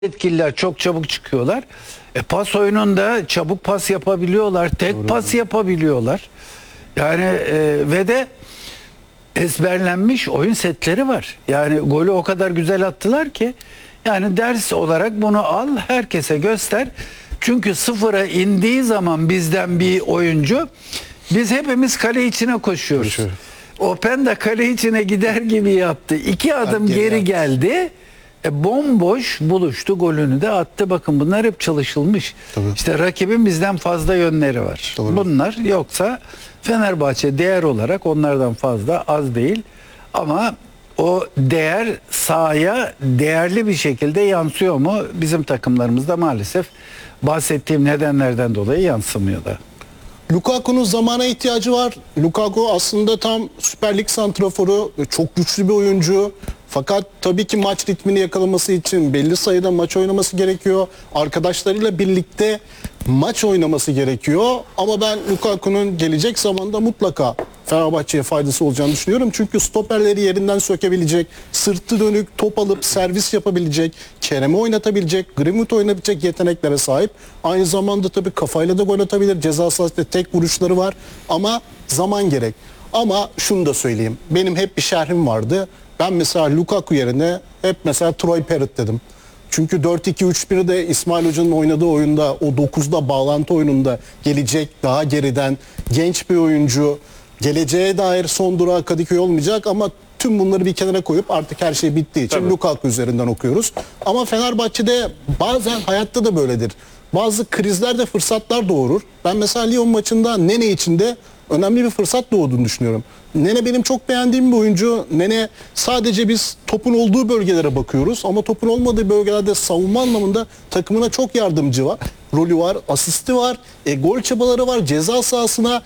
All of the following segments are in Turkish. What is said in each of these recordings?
etkililer, çok çabuk çıkıyorlar. Pas oyununda çabuk pas yapabiliyorlar. Tek pas yapabiliyorlar. Yani ve de ezberlenmiş oyun setleri var. Yani golü o kadar güzel attılar ki yani ders olarak bunu al, herkese göster. Çünkü sıfıra indiği zaman bizden bir oyuncu, biz hepimiz kale içine koşuyoruz. Open de kale içine gider gibi yaptı. 2 adım geri geldi. Bomboş buluştu, golünü de attı. Bakın bunlar hep çalışılmış. Tabii. İşte rakibin bizden fazla yönleri var. Doğru. Bunlar yoksa Fenerbahçe değer olarak onlardan fazla az değil. Ama o değer sahaya değerli bir şekilde yansıyor mu? Bizim takımlarımızda maalesef bahsettiğim nedenlerden dolayı yansımıyor da. Lukaku'nun zamana ihtiyacı var. Lukaku aslında tam Süper Lig santraforu, çok güçlü bir oyuncu. Fakat tabii ki maç ritmini yakalaması için belli sayıda maç oynaması gerekiyor. Arkadaşlarıyla birlikte maç oynaması gerekiyor. Ama ben Lukaku'nun gelecek zamanda mutlaka Fenerbahçe'ye faydası olacağını düşünüyorum. Çünkü stoperleri yerinden sökebilecek, sırtı dönük top alıp servis yapabilecek, Kerem'i oynatabilecek, Greenwood oynayabilecek yeteneklere sahip. Aynı zamanda tabii kafayla da gol atabilir. Ceza sahasında tek vuruşları var ama zaman gerek. Ama şunu da söyleyeyim. Benim hep bir şerhim vardı. Ben mesela Lukaku yerine hep mesela Troy Parrott dedim. Çünkü 4-2-3-1'de İsmail Hoca'nın oynadığı oyunda, o 9'da bağlantı oyununda gelecek daha geriden genç bir oyuncu, geleceğe dair son durağı Kadıköy olmayacak ama tüm bunları bir kenara koyup artık her şey bittiği için Lukaku üzerinden okuyoruz. Ama Fenerbahçe'de bazen hayatta da böyledir. Bazı krizler de fırsatlar doğurur. Ben mesela Lyon maçında Nene içinde önemli bir fırsat doğduğunu düşünüyorum. Nene benim çok beğendiğim bir oyuncu. Nene sadece biz topun olduğu bölgelere bakıyoruz ama topun olmadığı bölgelerde savunma anlamında takımına çok yardımcı var. Rolü var, asisti var, gol çabaları var, ceza sahasına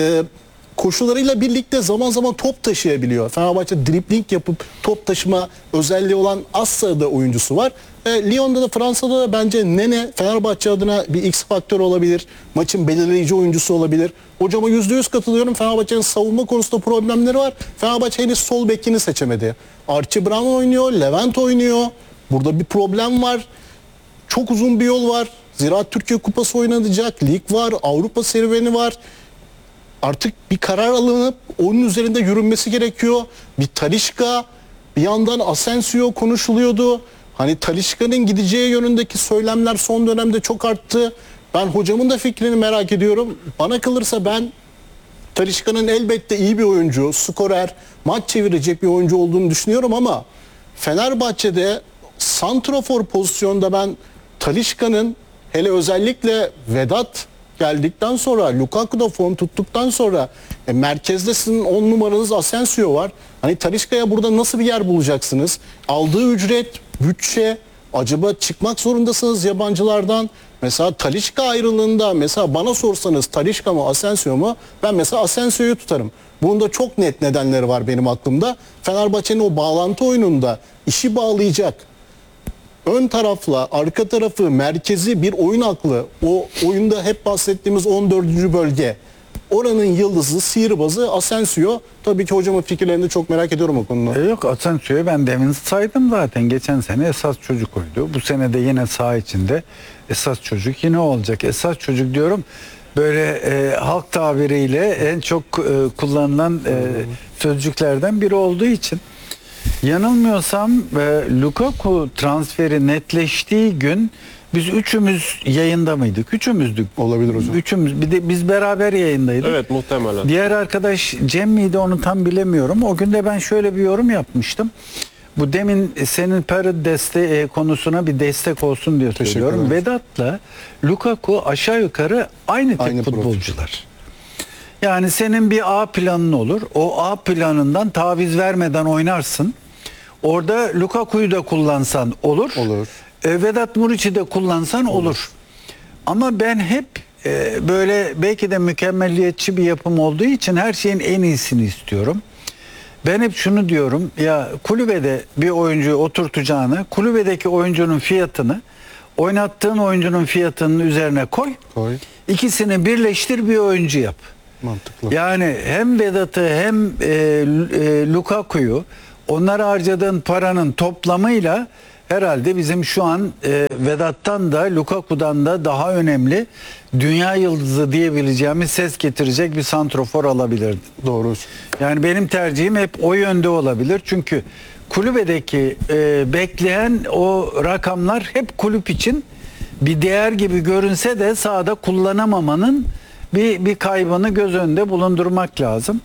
koşularıyla birlikte zaman zaman top taşıyabiliyor. Fenerbahçe dribling yapıp top taşıma özelliği olan az sayıda oyuncusu var. Lyon'da da Fransa'da da bence Nene Fenerbahçe adına bir X faktör olabilir. Maçın belirleyici oyuncusu olabilir. Hocama %100 katılıyorum. Fenerbahçe'nin savunma konusunda problemleri var. Fenerbahçe henüz sol bekini seçemedi. Archie Brown oynuyor, Levent oynuyor. Burada bir problem var. Çok uzun bir yol var. Ziraat Türkiye Kupası oynanacak. Lig var, Avrupa serüveni var. Artık bir karar alınıp onun üzerinde yürünmesi gerekiyor. Bir Talisca, bir yandan Asensio konuşuluyordu. Hani Talisca'nın gideceği yönündeki söylemler son dönemde çok arttı. Ben hocamın da fikrini merak ediyorum. Bana kalırsa ben Talisca'nın elbette iyi bir oyuncu, skorer, maç çevirecek bir oyuncu olduğunu düşünüyorum ama Fenerbahçe'de santrafor pozisyonda ben Talisca'nın hele özellikle Vedat geldikten sonra, Lukaku da form tuttuktan sonra merkezde sizin 10 numaranız Asensio var. Hani Talisca'ya burada nasıl bir yer bulacaksınız? Aldığı ücret, bütçe, acaba çıkmak zorundasınız yabancılardan? Mesela Talisca ayrılığında mesela bana sorsanız Talisca mı Asensio mu? Ben mesela Asensio'yu tutarım. Bunun da çok net nedenleri var benim aklımda. Fenerbahçe'nin o bağlantı oyununda işi bağlayacak. Ön tarafla arka tarafı merkezi bir oyun aklı. O oyunda hep bahsettiğimiz 14. bölge. Oranın yıldızı, sihirbazı Asensio. Tabii ki hocamın fikirlerini çok merak ediyorum o konuda. Yok, Asensio'yu ben demin saydım zaten. Geçen sene esas çocuk oydu. Bu sene de yine saha içinde esas çocuk yine olacak. Esas çocuk diyorum. Böyle halk tabiriyle en çok kullanılan sözcüklerden biri olduğu için. Yanılmıyorsam Lukaku transferi netleştiği gün biz üçümüz yayında mıydık? Üçümüzdük. Olabilir hocam. Üçümüz. Bir de biz beraber yayındaydık. Evet, muhtemelen. Diğer arkadaş Cem miydi, onu tam bilemiyorum. O gün de ben şöyle bir yorum yapmıştım. Bu demin senin Parrott konusuna bir destek olsun diye söylüyorum. Vedat'la Lukaku aşağı yukarı aynı tip futbolcular. Yani senin bir A planın olur. O A planından taviz vermeden oynarsın. Orada Lukaku'yu da kullansan olur. Vedat Muriç'i de kullansan olur. Ama ben hep böyle belki de mükemmelliyetçi bir yapım olduğu için her şeyin en iyisini istiyorum. Ben hep şunu diyorum, ya kulübede bir oyuncuyu oturtacağını, kulübedeki oyuncunun fiyatını oynattığın oyuncunun fiyatının üzerine koy. İkisini birleştir, bir oyuncu yap. Mantıklı. Yani hem Vedat'ı hem Lukaku'yu, onlara harcadığın paranın toplamıyla herhalde bizim şu an Vedat'tan da Lukaku'dan da daha önemli dünya yıldızı diyebileceğimiz ses getirecek bir santrofor alabilirdi. Doğru. Yani benim tercihim hep o yönde olabilir. Çünkü kulübedeki bekleyen o rakamlar hep kulüp için bir değer gibi görünse de sahada kullanamamanın bir kaybını göz önünde bulundurmak lazım.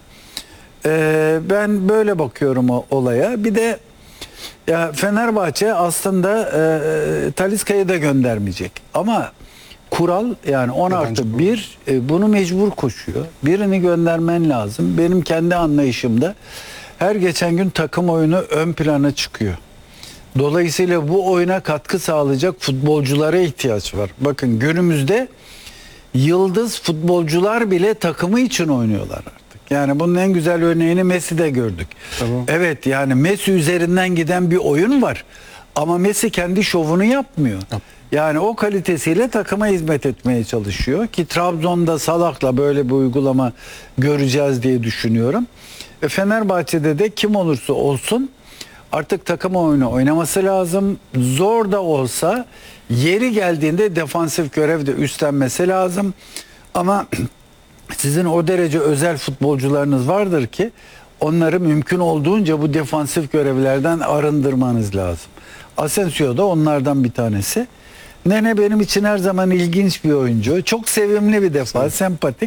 Ben böyle bakıyorum olaya. Bir de ya Fenerbahçe aslında Talisca'yı da göndermeyecek. Ama kural yani 10+1 bunu mecbur koşuyor. Birini göndermen lazım. Benim kendi anlayışımda her geçen gün takım oyunu ön plana çıkıyor. Dolayısıyla bu oyuna katkı sağlayacak futbolculara ihtiyaç var. Bakın günümüzde yıldız futbolcular bile takımı için oynuyorlar artık. Yani bunun en güzel örneğini Messi'de gördük. Tamam. Evet yani Messi üzerinden giden bir oyun var. Ama Messi kendi şovunu yapmıyor. Yani o kalitesiyle takıma hizmet etmeye çalışıyor. Ki Trabzon'da Salah'la böyle bir uygulama göreceğiz diye düşünüyorum. Fenerbahçe'de de kim olursa olsun artık takım oyunu oynaması lazım. Zor da olsa yeri geldiğinde defansif görev de üstlenmesi lazım. Ama sizin o derece özel futbolcularınız vardır ki onları mümkün olduğunca bu defansif görevlerden arındırmanız lazım. Asensio da onlardan bir tanesi. Nene benim için her zaman ilginç bir oyuncu. Çok sevimli bir defa, sempatik.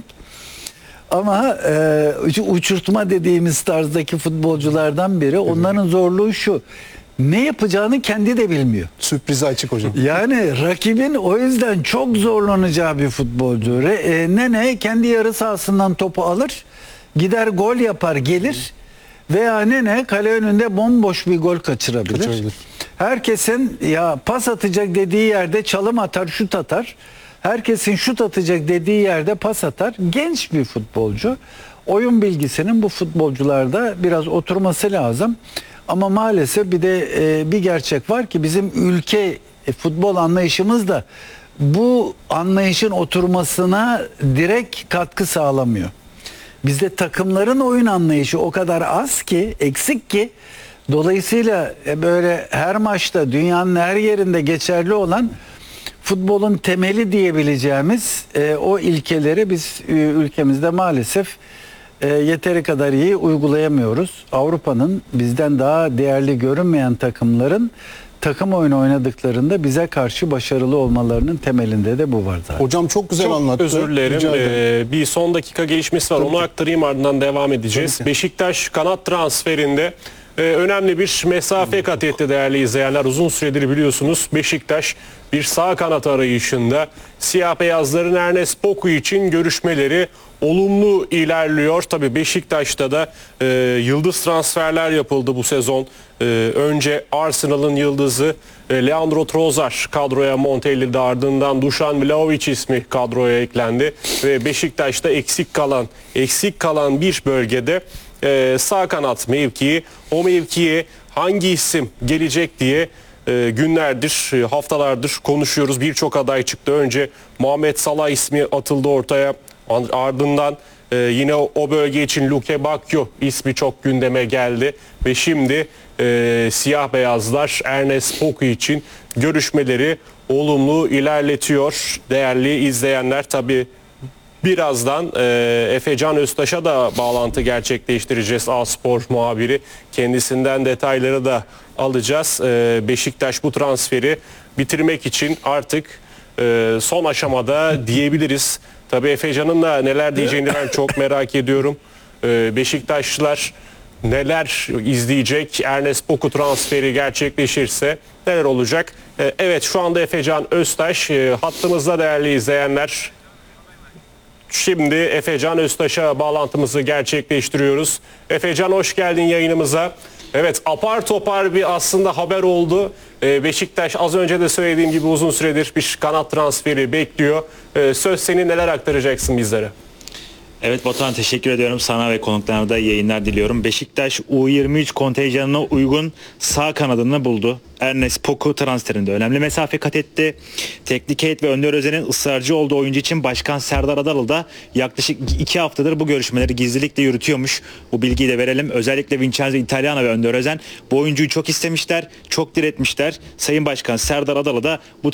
Ama uçurtma dediğimiz tarzdaki futbolculardan biri. Onların zorluğu şu. Ne yapacağını kendi de bilmiyor. Sürprize açık hocam. Yani rakibin o yüzden çok zorlanacağı bir futbolcu. Nene kendi yarı sahasından topu alır, gider gol yapar gelir veya Nene kale önünde bomboş bir gol kaçırabilir. Herkesin ya pas atacak dediği yerde çalım atar, şut atar. Herkesin şut atacak dediği yerde pas atar. Genç bir futbolcu. Oyun bilgisinin bu futbolcularda biraz oturması lazım. Ama maalesef bir de bir gerçek var ki bizim ülke futbol anlayışımız da bu anlayışın oturmasına direkt katkı sağlamıyor. Bizde takımların oyun anlayışı o kadar az ki, eksik ki dolayısıyla böyle her maçta dünyanın her yerinde geçerli olan futbolun temeli diyebileceğimiz o ilkeleri biz ülkemizde maalesef yeteri kadar iyi uygulayamıyoruz. Avrupa'nın bizden daha değerli görünmeyen takımların takım oyunu oynadıklarında bize karşı başarılı olmalarının temelinde de bu var zaten. Hocam çok güzel anlattı. Özür Rica dilerim. ederim. Bir son dakika gelişmesi var. Onu aktarayım ardından devam edeceğiz. Beşiktaş kanat transferinde önemli bir mesafe kat etti değerli izleyenler. Uzun süredir biliyorsunuz Beşiktaş bir sağ kanat arayışında. Siyah beyazların Ernest Poku için görüşmeleri olumlu ilerliyor. Tabii Beşiktaş'ta da yıldız transferler yapıldı bu sezon. Önce Arsenal'ın yıldızı Leandro Trossard kadroya monte edildi. Ardından Dušan Vlahović ismi kadroya eklendi. Ve Beşiktaş'ta eksik kalan bir bölgede sağ kanat mevkii. O mevkiye hangi isim gelecek diye günlerdir, haftalardır konuşuyoruz. Birçok aday çıktı. Önce Muhammed Salah ismi atıldı ortaya. Ardından yine o bölge için Luke Bakio ismi çok gündeme geldi. Ve şimdi siyah beyazlar Ernest Poku için görüşmeleri olumlu ilerletiyor. Değerli izleyenler, tabii birazdan Efecan Öztaş'a da bağlantı gerçekleştireceğiz. A-Spor muhabiri. Kendisinden detayları da alacağız. Beşiktaş bu transferi bitirmek için artık son aşamada diyebiliriz. Tabii Efecan'ın da neler diyeceğini ben çok merak ediyorum. Beşiktaşlılar neler izleyecek? Ernest Poku transferi gerçekleşirse neler olacak? Evet, şu anda Efecan Öztaş hattımızda değerli izleyenler. Şimdi Efecan Öztaş'a bağlantımızı gerçekleştiriyoruz. Efecan, hoş geldin yayınımıza. Evet, apar topar bir aslında haber oldu. Beşiktaş az önce de söylediğim gibi uzun süredir bir kanat transferi bekliyor. Söz senin, neler aktaracaksın bizlere? Evet Batuhan, teşekkür ediyorum. Sana ve konuklarına da iyi yayınlar diliyorum. Beşiktaş U23 kontenjanına uygun sağ kanadını buldu. Ernest Poku transferinde önemli mesafe kat etti. Teknik heyet ve Önder Özen'in ısrarcı olduğu oyuncu için Başkan Serdar Adalı da yaklaşık 2 haftadır bu görüşmeleri gizlilikle yürütüyormuş. Bu bilgiyi de verelim. Özellikle Vincenzo Italiano ve Önder Özen bu oyuncuyu çok istemişler, çok diretmişler. Sayın Başkan Serdar Adalı da bu